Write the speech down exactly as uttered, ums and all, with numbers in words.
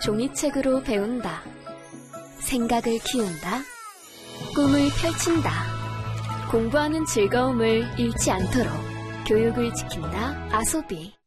종이책으로 배운다. 생각을 키운다. 꿈을 펼친다. 공부하는 즐거움을 잃지 않도록 교육을 지킨다. 아소비.